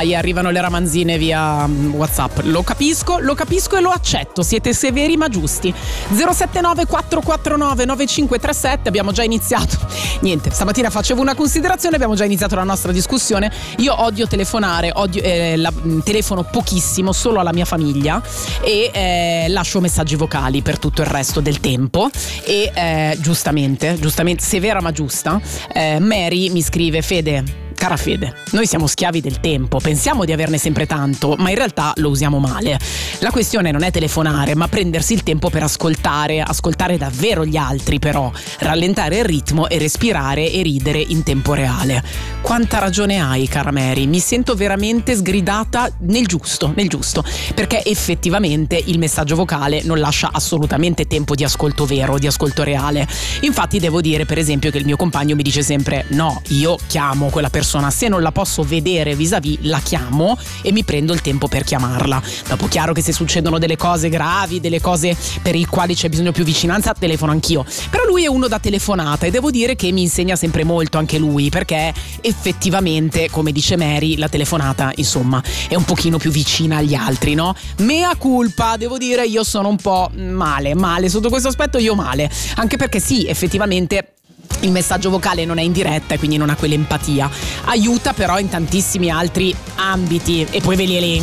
dai, arrivano le ramanzine via WhatsApp. Lo capisco e lo accetto. Siete severi ma giusti. 079 449 9537. Abbiamo già iniziato. Niente, stamattina facevo una considerazione, abbiamo già iniziato la nostra discussione. Io odio telefonare, telefono pochissimo, solo alla mia famiglia e lascio messaggi vocali per tutto il resto del tempo. E giustamente, severa ma giusta, Mary mi scrive: Fede, cara Fede, noi siamo schiavi del tempo, pensiamo di averne sempre tanto, ma in realtà lo usiamo male. La questione non è telefonare, ma prendersi il tempo per ascoltare davvero gli altri, però rallentare il ritmo e respirare e ridere in tempo reale. Quanta ragione hai, cara Mary, mi sento veramente sgridata nel giusto, perché effettivamente il messaggio vocale non lascia assolutamente tempo di ascolto vero, di ascolto reale. Infatti devo dire, per esempio, che il mio compagno mi dice sempre: no, io chiamo quella persona, se non la posso vedere vis-à-vis la chiamo e mi prendo il tempo per chiamarla. Dopo, chiaro che se succedono delle cose gravi, delle cose per i quali c'è bisogno più vicinanza, telefono anch'io. Però lui è uno da telefonata e devo dire che mi insegna sempre molto anche lui, perché effettivamente, come dice Mary, la telefonata insomma è un pochino più vicina agli altri, no? Mea culpa, devo dire, io sono un po' male sotto questo aspetto, anche perché sì, effettivamente il messaggio vocale non è in diretta e quindi non ha quell'empatia. Aiuta però in tantissimi altri ambiti e poi ve li elenco.